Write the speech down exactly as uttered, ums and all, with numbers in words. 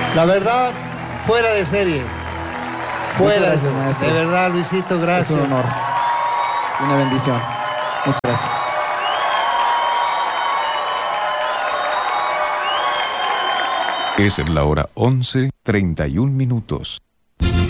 La verdad, fuera de serie. Fuera gracias, de serie. maestro. De verdad, Luisito, gracias. Es un honor. Una bendición. Muchas gracias. Es la hora once, treinta y un minutos.